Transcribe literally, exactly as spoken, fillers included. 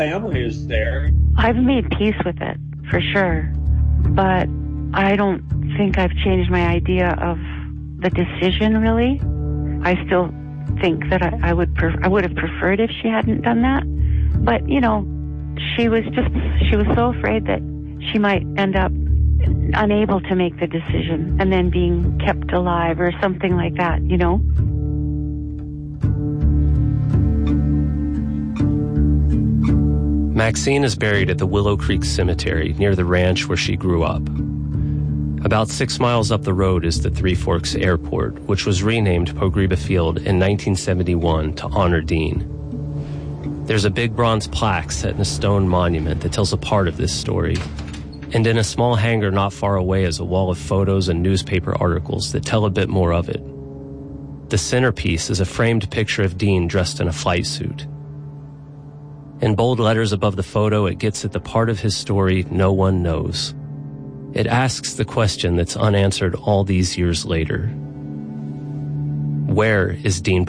family is there. I've made peace with it, for sure. But I don't think I've changed my idea of the decision, really. I still think that I, I would pref- I would have preferred if she hadn't done that. But, you know, she was just, she was so afraid that she might end up unable to make the decision and then being kept alive or something like that, you know? Maxine is buried at the Willow Creek Cemetery near the ranch where she grew up. About six miles up the road is the Three Forks Airport, which was renamed Pogriba Field in nineteen seventy-one to honor Dean. There's a big bronze plaque set in a stone monument that tells a part of this story. And in a small hangar not far away is a wall of photos and newspaper articles that tell a bit more of it. The centerpiece is a framed picture of Dean dressed in a flight suit. In bold letters above the photo, it gets at the part of his story no one knows. It asks the question that's unanswered all these years later. Where is Dean